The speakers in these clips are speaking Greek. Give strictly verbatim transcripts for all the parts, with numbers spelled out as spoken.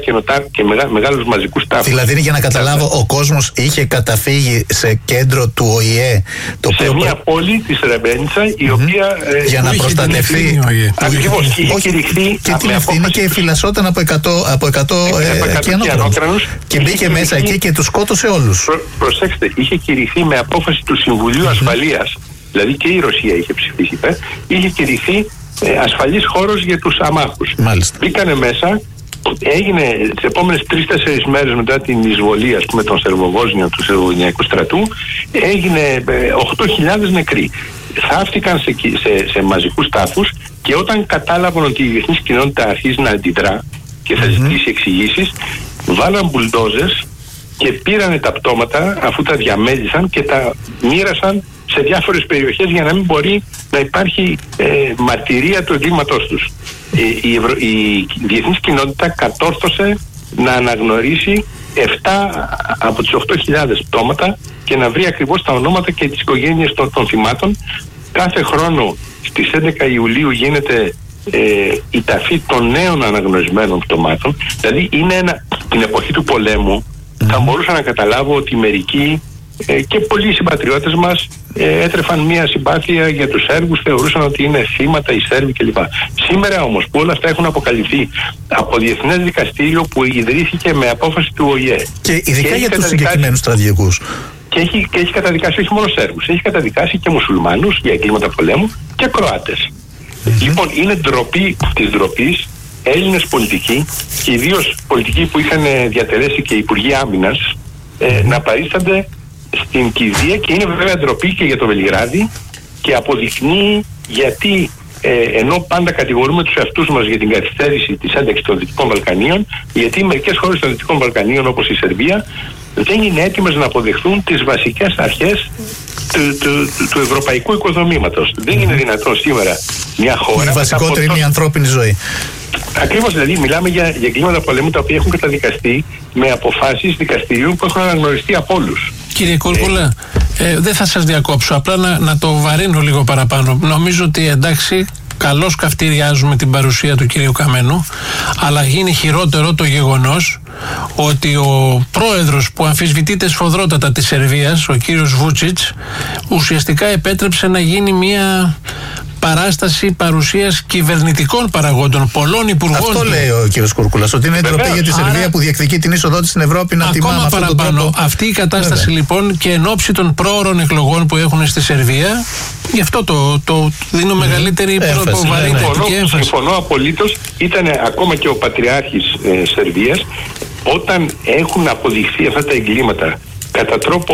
και, νοτά, και μεγά, μεγάλους μαζικούς τάφους. Δηλαδή, για να καταλάβω, ο κόσμος είχε καταφύγει σε κέντρο του Ο I Ε. Το σε οποίο... μια πόλη της Ρεμπένιτσα, η mm-hmm. οποία. Ε, για να προστατευτεί. Ακριβώς. Και είχε κηρυχθεί. Και την ευθύνη και φυλασσόταν από εκατό κιανόκρανους. Και μπήκε μέσα εκεί και τους σκότωσε όλους. Προ, προσέξτε, είχε κηρυχθεί με απόφαση του Συμβουλίου mm-hmm. Ασφαλείας. Δηλαδή και η Ρωσία είχε ψηφίσει. Ε, είχε κηρυχθεί ε, ασφαλής χώρος για τους αμάχους. Μάλιστα. Μπήκανε μέσα. Έγινε τις επόμενες τρεις-τέσσερις μέρες μετά την εισβολή, ας πούμε, των Σερβοβόσνιων, του Σερβοβοσνιακού στρατού, έγινε ε, οκτώ χιλιάδες νεκροί. Θαύτηκαν σε, σε, σε μαζικούς τάφους και όταν κατάλαβαν ότι η διεθνής κοινότητα αρχίζει να αντιδρά και θα ζητήσει mm-hmm. εξηγήσεις, βάλαν μπουλντόζες και πήρανε τα πτώματα αφού τα διαμέλυσαν και τα μοίρασαν σε διάφορες περιοχές για να μην μπορεί να υπάρχει ε, μαρτυρία του εγκλήματός τους. Η, η, Ευρω... η διεθνής κοινότητα κατόρθωσε να αναγνωρίσει επτά από τις οκτώ χιλιάδες πτώματα και να βρει ακριβώς τα ονόματα και τις οικογένειες των, των θυμάτων. Κάθε χρόνο στις έντεκα Ιουλίου γίνεται ε, η ταφή των νέων αναγνωρισμένων πτωμάτων. Δηλαδή είναι ένα, την εποχή του πολέμου mm-hmm. θα μπορούσα να καταλάβω ότι μερικοί ε, και πολλοί συμπατριώτες μας ε, έτρεφαν μια συμπάθεια για τους Σέρβους, θεωρούσαν ότι είναι θύματα οι Σέρβοι κλπ. Σήμερα όμως που όλα αυτά έχουν αποκαλυφθεί από διεθνές δικαστήριο που ιδρύθηκε με απόφαση του Ο I Ε. Και ειδικά και για τους συγκεκριμένους στρατηγικούς. Και έχει, και έχει καταδικάσει όχι μόνο Σέρβους, έχει καταδικάσει και μουσουλμάνους για εγκλήματα πολέμου και Κροάτες. Mm-hmm. Λοιπόν, είναι ντροπή της ντροπής Έλληνες πολιτικοί και ιδίως πολιτικοί που είχαν διατελέσει και Υπουργοί Άμυνας ε, να παρίστανται στην κηδεία, και είναι βέβαια ντροπή και για το Βελιγράδι και αποδεικνύει γιατί ε, ενώ πάντα κατηγορούμε τους εαυτούς μας για την καθυστέρηση της ένταξης των Δυτικών Βαλκανίων, γιατί μερικές χώρες των Δυτικών Βαλκανίων όπως η Σερβία δεν είναι έτοιμες να αποδεχθούν τις βασικές αρχές του, του, του, του ευρωπαϊκού οικοδομήματος. Mm. Δεν είναι δυνατόν σήμερα μια χώρα... Η βασικότερη είναι η ανθρώπινη ζωή. Ακριβώς, δηλαδή μιλάμε για, για εγκλήματα πολέμου τα οποία έχουν καταδικαστεί με αποφάσεις δικαστηρίου που έχουν αναγνωριστεί από όλους. Κύριε Κόλκουλα, ε, ε, δεν θα σας διακόψω, απλά να, να το βαρύνω λίγο παραπάνω. Νομίζω ότι εντάξει, καλώς καυτηριάζουμε την παρουσία του κυρίου Καμένου, αλλά γίνει χειρότερο το γεγονός ότι ο πρόεδρος που αμφισβητείται σφοδρότατα της Σερβίας, ο κύριος Βούτσιτς, ουσιαστικά επέτρεψε να γίνει μια παράσταση παρουσίας κυβερνητικών παραγόντων, πολλών υπουργών. Αυτό λέει ο κύριος Κούρκουλας, ότι είναι ντροπή για τη Σερβία άρα, που διεκδικεί την είσοδό της στην Ευρώπη να τιμά με αυτόν τον τρόπο. Αυτή η κατάσταση Βέβαια. λοιπόν και εν ώψη των πρόωρων εκλογών που έχουν στη Σερβία, γι' αυτό το, το δίνω mm. μεγαλύτερη βαρύτητα και έμφαση. Συμφωνώ απολύτως. Ήταν ακόμα και ο Πατριάρχης ε, Σερβίας, όταν έχουν αποδειχθεί αυτά τα εγκλήματα κατά τρόπο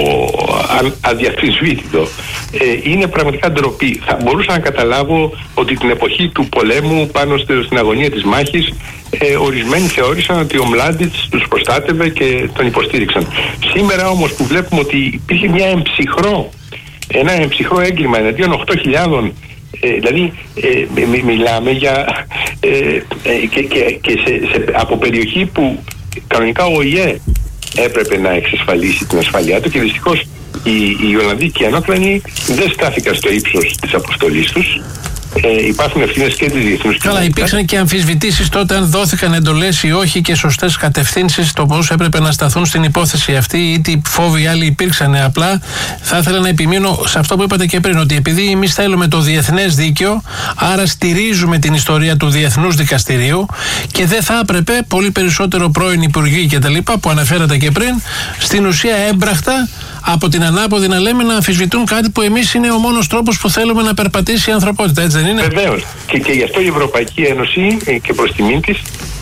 α, αδιαφυσβήτητο, ε, είναι πραγματικά ντροπή. Θα μπορούσα να καταλάβω ότι την εποχή του πολέμου πάνω στην αγωνία της μάχης ε, ορισμένοι θεώρησαν ότι ο Μλάντιτς τους προστάτευε και τον υποστήριξαν. Σήμερα όμως που βλέπουμε ότι υπήρχε μια εμψυχρό, ένα εμψυχρό έγκλημα εναντίον οκτώ χιλιάδων, ε, δηλαδή ε, μι, μιλάμε για ε, ε, και, και, και σε, σε, από περιοχή που κανονικά ο Ο I Ε έπρεπε να εξασφαλίσει την ασφαλειά του, και δυστυχώς οι, οι Ολλανδοί και οι Ανώκρανοι δεν στάθηκαν στο ύψος της αποστολής τους. Ε, υπάρχουν ευθύνες και της διεθνούς κοινότητας. Καλά, υπήρξαν και αμφισβητήσεις τότε αν δόθηκαν εντολές ή όχι και σωστές κατευθύνσεις το πώς έπρεπε να σταθούν στην υπόθεση αυτή, ή τι φόβοι άλλοι υπήρξαν. Απλά θα ήθελα να επιμείνω σε αυτό που είπατε και πριν, ότι επειδή εμείς θέλουμε το διεθνές δίκαιο, άρα στηρίζουμε την ιστορία του Διεθνούς Δικαστηρίου και δεν θα έπρεπε πολύ περισσότερο πρώην υπουργοί και τα λοιπά που αναφέρατε και πριν, στην ουσία έμπραχτα από την ανάποδη να λέμε να αμφισβητούν κάτι που εμείς είναι ο μόνος τρόπος που θέλουμε να περπατήσει η ανθρωπότητα, έτσι δεν είναι? Βεβαίως. Και, και γι' αυτό η Ευρωπαϊκή Ένωση ε, και προς τιμήν της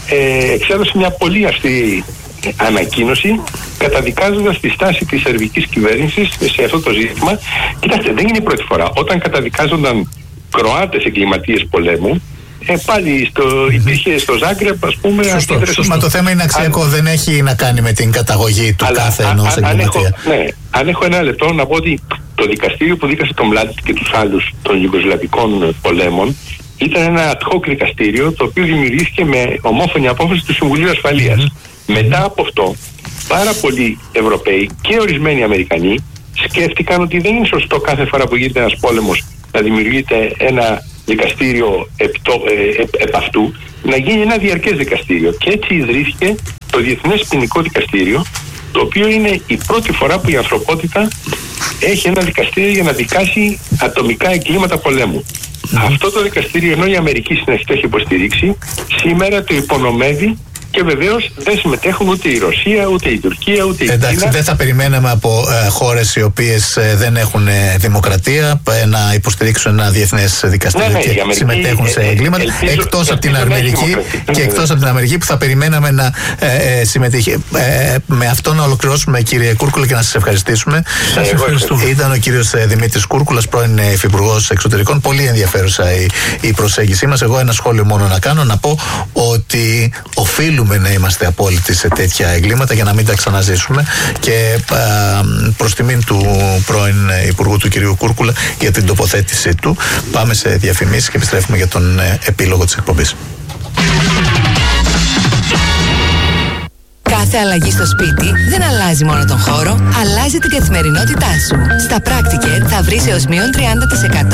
ε, εξέδωσε μια πολύ αυστηρή ανακοίνωση καταδικάζοντας τη στάση της σερβικής κυβέρνησης σε αυτό το ζήτημα. Κοιτάξτε, δεν είναι η πρώτη φορά. Όταν καταδικάζονταν Κροάτες εγκληματίες πολέμου, Ε, πάλι στο, mm-hmm. υπήρχε στο Ζάγκρεπ, ας πούμε. Σωστό, σωστό. Μα το θέμα είναι αξιακό, αν, δεν έχει να κάνει με την καταγωγή του αλλά, κάθε ενός εγκληματία. Ναι, αν έχω ένα λεπτό να πω ότι το δικαστήριο που δίκασε τον Μλάντιτ και τους άλλους των Ιουγκοσλαβικών πολέμων ήταν ένα ad hoc δικαστήριο, το οποίο δημιουργήθηκε με ομόφωνη απόφαση του Συμβουλίου Ασφαλείας. Mm-hmm. Μετά από αυτό, πάρα πολλοί Ευρωπαίοι και ορισμένοι Αμερικανοί σκέφτηκαν ότι δεν είναι σωστό κάθε φορά που γίνεται ένας πόλεμος να δημιουργείται ένα δικαστήριο επ, το, ε, επ, επ' αυτού, να γίνει ένα διαρκές δικαστήριο. Και έτσι ιδρύθηκε το Διεθνές Ποινικό Δικαστήριο, το οποίο είναι η πρώτη φορά που η ανθρωπότητα έχει ένα δικαστήριο για να δικάσει ατομικά εγκλήματα πολέμου. Mm-hmm. Αυτό το δικαστήριο, ενώ η Αμερική συνεχώς το έχει υποστηρίξει, σήμερα το υπονομεύει και βεβαίως δεν συμμετέχουν ούτε η Ρωσία, ούτε η Τουρκία, ούτε η Κίνα. Εντάξει, δεν θα περιμέναμε από ε, χώρες οι οποίες ε, δεν έχουν ε, δημοκρατία ε, να υποστηρίξουν ένα διεθνές δικαστήριο ναι, ναι, και Αμερική, συμμετέχουν σε εγκλήματα. Ε, εκτός από την Αμερική και εκτός από την Αμερική που θα περιμέναμε να ε, ε, συμμετέχει. Ε, με αυτό να ολοκληρώσουμε, κύριε Κούρκουλα, και να σας ευχαριστήσουμε. Σας ευχαριστούμε. Ήταν ο κύριος Δημήτρης Κούρκουλας, πρώην Υφυπουργός Εξωτερικών. Πολύ ενδιαφέρουσα η, η προσέγγιση μας. Εγώ ένα σχόλιο μόνο να κάνω, να πω ότι οφείλουμε να είμαστε απόλυτοι σε τέτοια εγκλήματα για να μην τα ξαναζήσουμε, και α, προς τιμήν του πρώην Υπουργού του κυρίου Κούρκουλα για την τοποθέτησή του. Πάμε σε διαφημίσεις και επιστρέφουμε για τον ε, επίλογο της εκπομπής. Κάθε αλλαγή στο σπίτι δεν αλλάζει μόνο τον χώρο, αλλάζει την καθημερινότητά σου. Στα Practicare θα βρεις έως μείον τριάντα τοις εκατό